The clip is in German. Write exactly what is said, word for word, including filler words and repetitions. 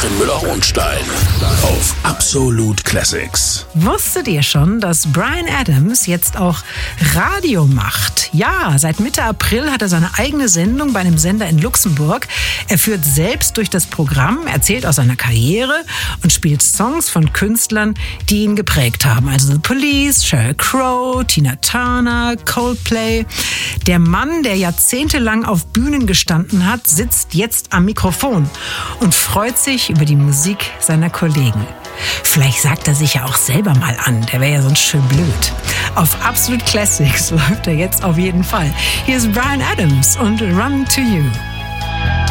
Katrin Müller-Hohenstein auf Absolut Classics. Wusstet ihr schon, dass Bryan Adams jetzt auch Radio macht? Ja, seit Mitte April hat er seine eigene Sendung bei einem Sender in Luxemburg. Er führt selbst durch das Programm, erzählt aus seiner Karriere und spielt Songs von Künstlern, die ihn geprägt haben. Also The Police, Sheryl Crow, Tina Turner, Coldplay. Der Mann, der jahrzehntelang auf Bühnen gestanden hat, sitzt jetzt am Mikrofon und freut sich über die Musik seiner Kollegen. Vielleicht sagt er sich ja auch selber mal an, der wäre ja sonst schön blöd. Auf Absolut Classics läuft er jetzt auf jeden Fall. Hier ist Bryan Adams und Run to You.